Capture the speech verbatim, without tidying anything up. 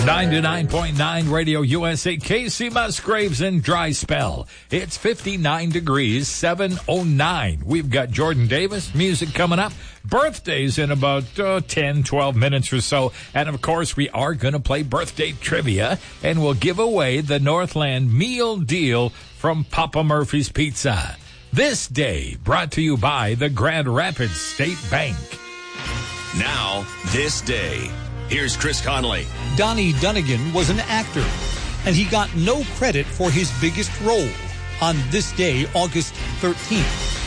ninety-nine point nine Radio U S A, Casey Musgraves in dry spell. It's fifty-nine degrees, seven oh nine. We've got Jordan Davis music coming up. Birthdays in about uh, ten, twelve minutes or so. And, of course, we are going to play birthday trivia, and we'll give away the Northland Meal Deal from Papa Murphy's Pizza. This day brought to you by the Grand Rapids State Bank. Now, this day. Here's Chris Conley. Donnie Dunnigan was an actor, and he got no credit for his biggest role on this day, August thirteenth.